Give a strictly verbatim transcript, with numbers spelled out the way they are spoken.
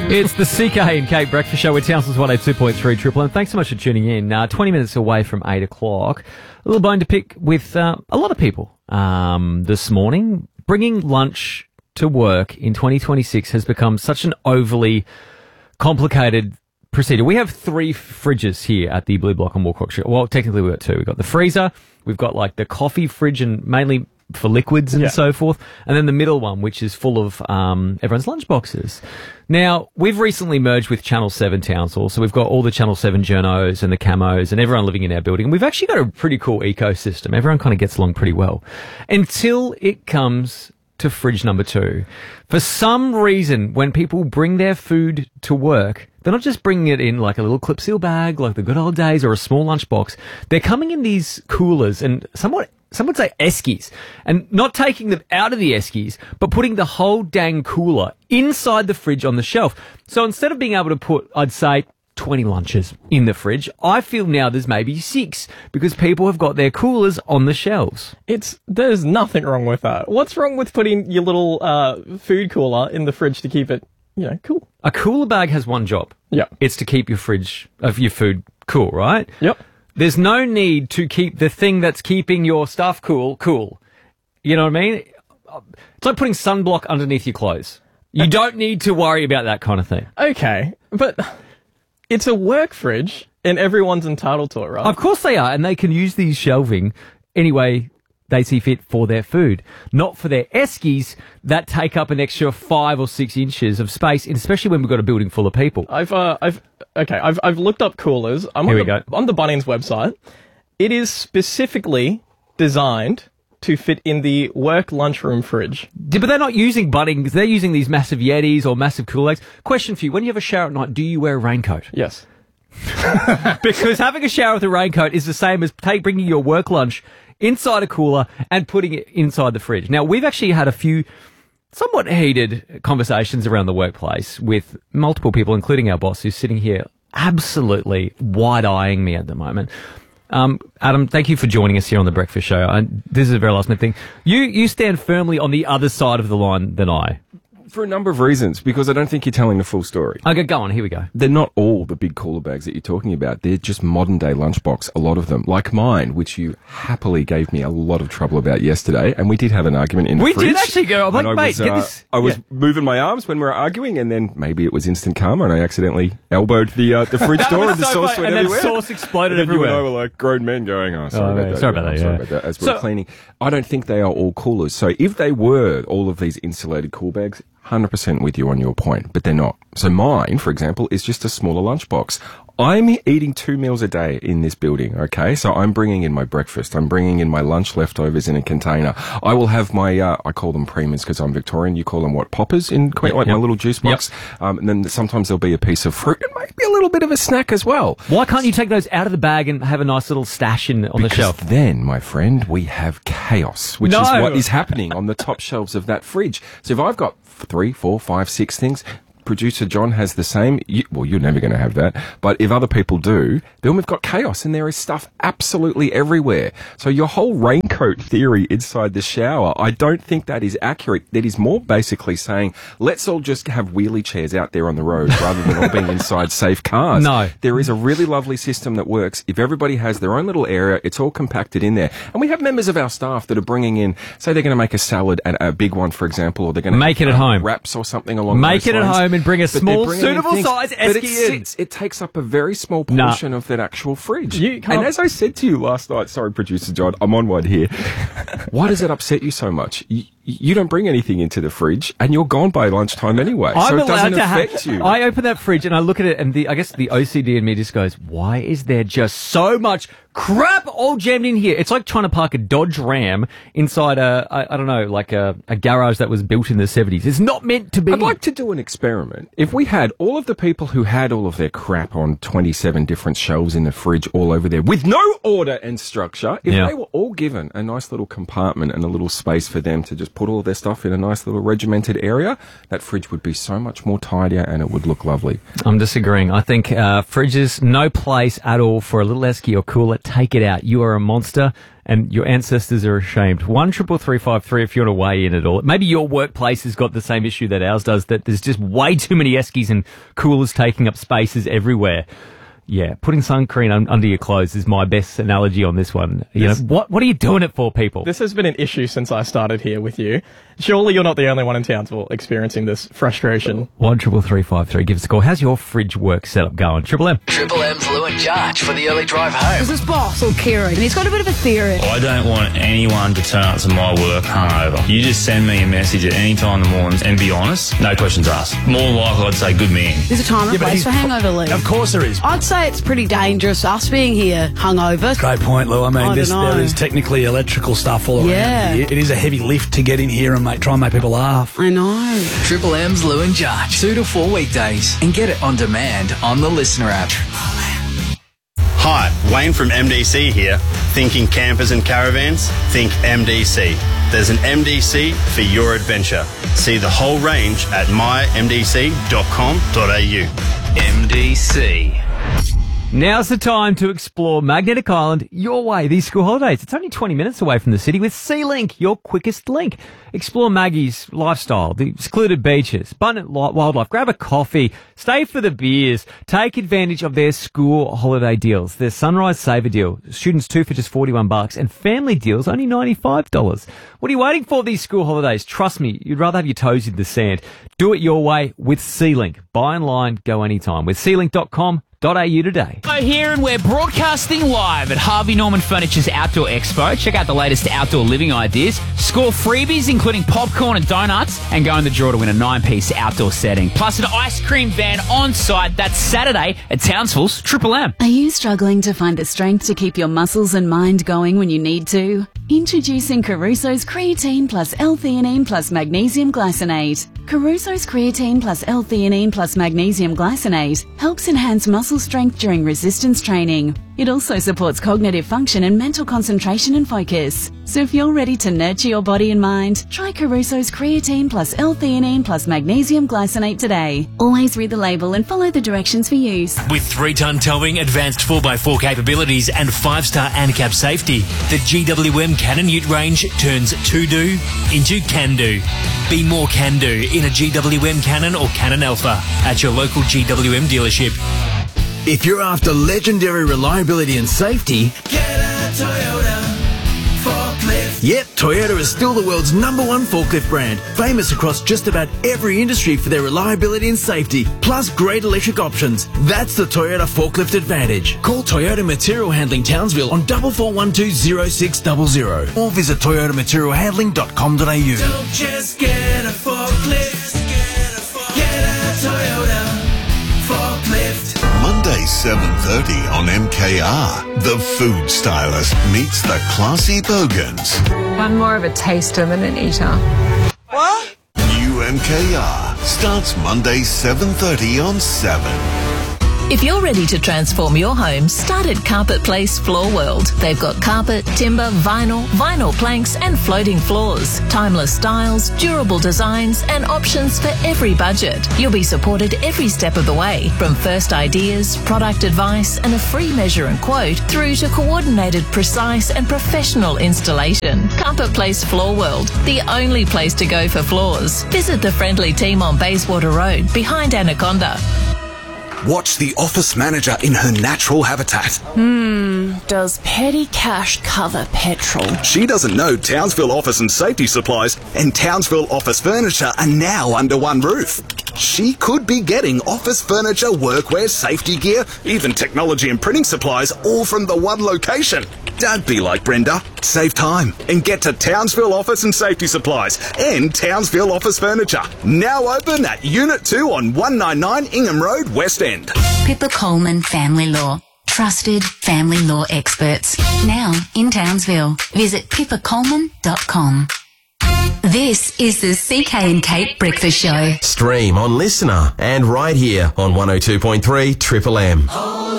It's the C K and Kate Breakfast Show with Townsville's one oh two point three Triple M. Thanks so much for tuning in. Uh, twenty minutes away from eight o'clock. A little bone to pick with uh, a lot of people um, this morning. Bringing lunch to work in twenty twenty-six has become such an overly complicated procedure. We have three fridges here at the Blue Block on Walcrock Street. Well, technically we've got two. We've got the freezer, we've got like the coffee fridge and mainly for liquids and yeah. so forth, and then the middle one, which is full of um, everyone's lunch boxes. Now, we've recently merged with Channel seven Townsville, so we've got all the Channel seven journos and the camos and everyone living in our building. And we've actually got a pretty cool ecosystem. Everyone kind of gets along pretty well. Until it comes to fridge number two. For some reason, when people bring their food to work, they're not just bringing it in like a little clip seal bag, like the good old days, or a small lunchbox. They're coming in these coolers and somewhat, some would say eskies, and not taking them out of the eskies, but putting the whole dang cooler inside the fridge on the shelf. So instead of being able to put, I'd say, twenty lunches in the fridge, I feel now there's maybe six because people have got their coolers on the shelves. It's there's nothing wrong with that. What's wrong with putting your little uh, food cooler in the fridge to keep it, you know, cool? A cooler bag has one job. Yeah. It's to keep your fridge of your food cool, right? Yep. There's no need to keep the thing that's keeping your stuff cool, cool. You know what I mean? It's like putting sunblock underneath your clothes. You don't need to worry about that kind of thing. Okay, but it's a work fridge and everyone's entitled to it, right? Of course they are, and they can use these shelving any way they see fit for their food, not for their eskies that take up an extra five or six inches of space, especially when we've got a building full of people. I've, uh, I've, okay, I've, I've looked up coolers. I'm Here on we the, go. on the Bunnings website. It is specifically designed to fit in the work lunchroom fridge. Yeah, but they're not using Bunnings. They're using these massive Yetis or massive cooler bags. Question for you: when you have a shower at night, do you wear a raincoat? Yes. Because having a shower with a raincoat is the same as take bringing your work lunch inside a cooler and putting it inside the fridge. Now, we've actually had a few somewhat heated conversations around the workplace with multiple people, including our boss, who's sitting here absolutely wide-eyeing me at the moment. Um, Adam, thank you for joining us here on The Breakfast Show. I, this is a very last minute thing. You, you stand firmly on the other side of the line than I. For a number of reasons, because I don't think you're telling the full story. Okay, go on. Here we go. They're not all the big cooler bags that you're talking about. They're just modern-day lunchbox, a lot of them. Like mine, which you happily gave me a lot of trouble about yesterday, and we did have an argument in the we fridge. We did actually go, I'm like, I mate, was, get uh, this. I was yeah. moving my arms when we were arguing, and then maybe it was instant karma, and I accidentally elbowed the uh, the fridge door, and the so sauce funny. went and everywhere. And then sauce exploded and everywhere. You and I were like grown men going, oh, sorry oh, about yeah, that. Sorry about yeah, that, sorry yeah. about that. As we so, were cleaning. I don't think they are all coolers. So if they were all of these insulated cool bags, one hundred percent with you on your point, but they're not. So mine, for example, is just a smaller lunchbox. I'm eating two meals a day in this building, okay? So I'm bringing in my breakfast. I'm bringing in my lunch leftovers in a container. I will have my, uh, I call them premiums because I'm Victorian. You call them what? Poppers in Queen, like yep. my little juice box. Yep. Um, and then sometimes there'll be a piece of fruit and maybe a little bit of a snack as well. Why can't you take those out of the bag and have a nice little stash in on because the shelf? Then, my friend, we have chaos, which no. is what is happening on the top shelves of that fridge. So if I've got three, four, five, six things, producer John has the same. You, well, you're never going to have that. But if other people do, then we've got chaos and there is stuff absolutely everywhere. So your whole raincoat theory inside the shower, I don't think that is accurate. That is more basically saying, let's all just have wheelie chairs out there on the road rather than all being inside safe cars. No. There is a really lovely system that works. If everybody has their own little area, it's all compacted in there. And we have members of our staff that are bringing in, say they're going to make a salad and a big one, for example, or they're going to make it at home. Wraps or something along Make those it lines. at home and bring a small, suitable size But it esky in. sits, it takes up a very small portion nah. of that actual fridge. You can't- and as I said to you last night, sorry, producer John, I'm on one here. Why does it upset you so much? You, you don't bring anything into the fridge, and you're gone by lunchtime anyway, I'm so it allowed doesn't to affect have, you. I open that fridge and I look at it, and the I guess the O C D in me just goes, why is there just so much crap all jammed in here? It's like trying to park a Dodge Ram inside a, I, I don't know, like a, a garage that was built in the seventies. It's not meant to be. I'd like to do an experiment. If we had all of the people who had all of their crap on twenty-seven different shelves in the fridge all over there with no order and structure, if Yeah. they were all given a nice little compartment and a little space for them to just just put all their stuff in a nice little regimented area, that fridge would be so much more tidier and it would look lovely. I'm disagreeing. I think uh, fridges, no place at all for a little esky or cooler. Take it out. You are a monster and your ancestors are ashamed. One triple three five three if you want to weigh in at all. Maybe your workplace has got the same issue that ours does, that there's just way too many eskies and coolers taking up spaces everywhere. Yeah, putting sun cream un- under your clothes is my best analogy on this one. You This- know, what what are you doing it for, people? This has been an issue since I started here with you. Surely you're not the only one in Townsville experiencing this frustration. One triple three five three. Give us a call. How's your fridge work setup going? Triple M. Triple M's Lou and Jarge for the early drive home. This is boss or Kieran, and he's got a bit of a theory. I don't want anyone to turn up to my work hungover. You just send me a message at any time in the morning and be honest, no questions asked. More than likely I'd say good man. There's a time and but place he's for hangover leave. Of course there is. I'd say it's pretty dangerous us being here hungover. Great point, Lou. I mean, I this, dunno. there is technically electrical stuff all Yeah. around here. It is a heavy lift to get in here and make, try and make people laugh. I know. Triple M's Lou and Jarge. Two to four weekdays. And get it on demand on the Listener app. Hi, Wayne from M D C here. Thinking campers and caravans? Think M D C. There's an M D C for your adventure. See the whole range at my m d c dot com dot a u. M D C. Now's the time to explore Magnetic Island your way these school holidays. It's only twenty minutes away from the city with Sea-Link, your quickest link. Explore Maggie's lifestyle, the secluded beaches, abundant li- wildlife. Grab a coffee, stay for the beers, take advantage of their school holiday deals. Their Sunrise Saver deal, students two for just forty-one bucks, and family deals only ninety-five dollars. What are you waiting for these school holidays? Trust me, you'd rather have your toes in the sand. Do it your way with Sea-Link. Buy online, go anytime with sea link dot com dot a u today. Hello here, and we're broadcasting live at Harvey Norman Furniture's Outdoor Expo. Check out the latest outdoor living ideas. Score freebies including popcorn and donuts, and go in the draw to win a nine-piece outdoor setting. Plus an ice cream van on site. That's Saturday at Townsville's Triple M. Are you struggling to find the strength to keep your muscles and mind going when you need to? Introducing Caruso's Creatine plus L-theanine plus Magnesium Glycinate. Caruso's Creatine plus L-theanine plus Magnesium Glycinate helps enhance muscle strength during resistance training. It also supports cognitive function and mental concentration and focus. So if you're ready to nurture your body and mind, try Caruso's Creatine plus L-theanine plus Magnesium Glycinate today. Always read the label and follow the directions for use. With three-ton towing, advanced four by four capabilities and five-star ANCAP safety, the G W M Canon Ute range turns to-do into can-do. Be more can-do in a G W M Canon or Canon Alpha at your local G W M dealership. If you're after legendary reliability and safety, get a Toyota forklift. Yep, Toyota is still the world's number one forklift brand, famous across just about every industry for their reliability and safety, plus great electric options. That's the Toyota Forklift Advantage. Call Toyota Material Handling Townsville on four four one two zero six zero zero or visit toyota material handling dot com dot a u. Don't just get a forklift, get a, get a Toyota forklift. Monday, seven thirty on M K R. The Food Stylist meets the classy Bogans. I'm more of a taster than an eater. What? New M K R starts Monday, seven thirty on seven. If you're ready to transform your home, start at Carpet Place Floor World. They've got carpet, timber, vinyl, vinyl planks and floating floors. Timeless styles, durable designs and options for every budget. You'll be supported every step of the way, from first ideas, product advice and a free measure and quote through to coordinated, precise and professional installation. Carpet Place Floor World, the only place to go for floors. Visit the friendly team on Bayswater Road behind Anaconda. Watch the office manager in her natural habitat. Hmm, does petty cash cover petrol? She doesn't know Townsville Office and Safety Supplies and Townsville Office Furniture are now under one roof. She could be getting office furniture, workwear, safety gear, even technology and printing supplies, all from the one location. Don't be like Brenda. Save time and get to Townsville Office and Safety Supplies and Townsville Office Furniture. Now open at Unit two on one ninety-nine Ingham Road, West End. Pippa Coleman Family Law. Trusted family law experts. Now in Townsville. Visit pippa coleman dot com. This is the C K and Kate Breakfast Show. Stream on Listener and right here on one oh two point three Triple M.